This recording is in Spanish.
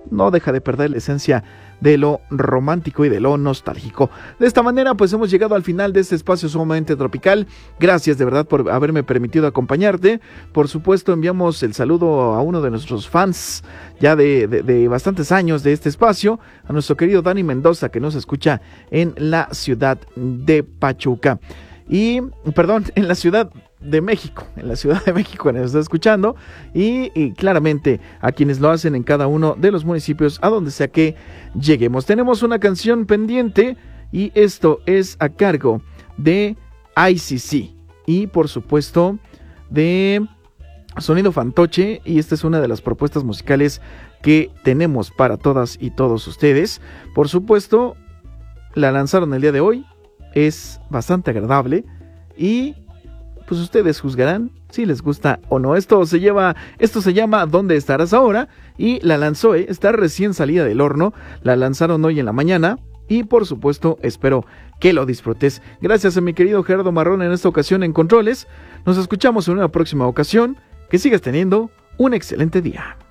no deja de perder la esencia de lo romántico y de lo nostálgico. De esta manera, pues hemos llegado al final de este espacio sumamente tropical. Gracias de verdad por haberme permitido acompañarte. Por supuesto, enviamos el saludo a uno de nuestros fans ya de bastantes años de este espacio, a nuestro querido Dani Mendoza, que nos escucha en la ciudad de Pachuca. En la Ciudad de México, nos está escuchando, y claramente a quienes lo hacen en cada uno de los municipios a donde sea que lleguemos. Tenemos una canción pendiente y esto es a cargo de ICC y por supuesto de Sonido Fantoche, y esta es una de las propuestas musicales que tenemos para todas y todos ustedes. Por supuesto, la lanzaron el día de hoy. Es bastante agradable y pues ustedes juzgarán si les gusta o no. Esto se llama ¿Dónde estarás ahora? Y la lanzó, está recién salida del horno. La lanzaron hoy en la mañana y por supuesto espero que lo disfrutes. Gracias a mi querido Gerardo Marrón en esta ocasión en Controles. Nos escuchamos en una próxima ocasión. Que sigas teniendo un excelente día.